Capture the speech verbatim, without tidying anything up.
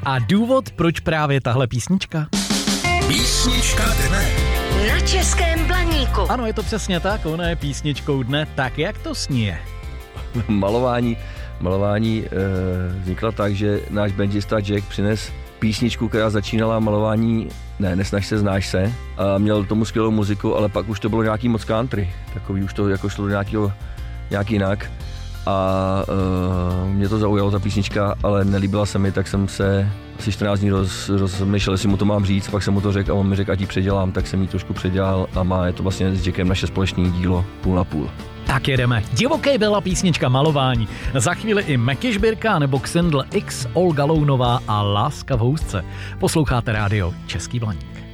A důvod, proč právě tahle písnička? Písnička dne. Na Českém Blaníku. Ano, je to přesně tak, ona je písničkou dne, tak jak to sní? Malování, malování e, vznikla tak, že náš bandista Jack přines písničku, která začínala malování Ne, nesnaž se, znáš se, a měl tomu skvělou muziku, ale pak už to bylo nějaký moc country, takový už to jako šlo do nějakého, nějak jinak a e, mě to zaujalo ta písnička, ale nelíbila se mi, tak jsem se asi čtrnáct dní roz, rozmýšlel, jestli mu to mám říct, pak jsem mu to řekl a on mi řekl, ať ji předělám, tak jsem ji trošku předělal a má je to vlastně s Jackem naše společné dílo půl na půl. Tak jedeme. Divoké byla písnička Malování. Za chvíli i Meky Žbírka nebo Xendl X, Olga Lounová a Láska v housce. Posloucháte rádio Český Blaník.